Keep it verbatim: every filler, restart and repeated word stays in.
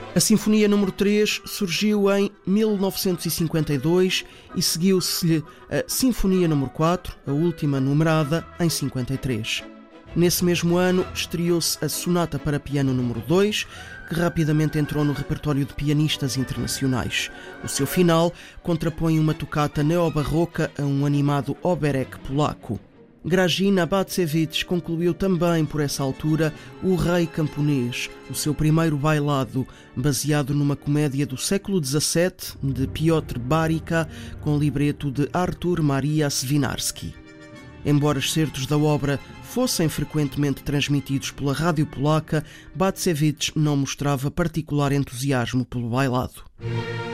A Sinfonia número três surgiu em mil novecentos e cinquenta e dois e seguiu-se-lhe a Sinfonia número quatro, a última numerada, em cinquenta e três. Nesse mesmo ano estreou-se a Sonata para Piano número dois, que rapidamente entrou no repertório de pianistas internacionais. O seu final contrapõe uma tocata neobarroca a um animado oberek polaco. Grażyna Bacewicz concluiu também por essa altura O Rei Camponês, o seu primeiro bailado, baseado numa comédia do século dezassete de Piotr Baryka, com libreto de Artur Maria Swinarski. Embora excertos da obra fossem frequentemente transmitidos pela rádio polaca, Bacewicz não mostrava particular entusiasmo pelo bailado.